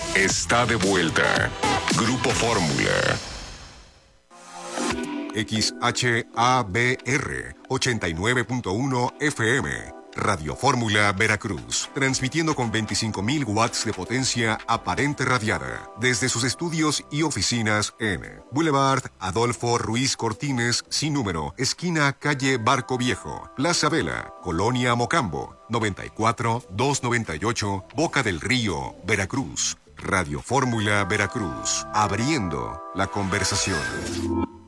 está de vuelta. Grupo Fórmula. XHABR 89.1 FM. Radio Fórmula Veracruz, transmitiendo con 25.000 watts de potencia aparente radiada desde sus estudios y oficinas en Boulevard Adolfo Ruiz Cortines, sin número, esquina calle Barco Viejo, Plaza Vela, Colonia Mocambo, 94-298, Boca del Río, Veracruz. Radio Fórmula Veracruz, abriendo la conversación.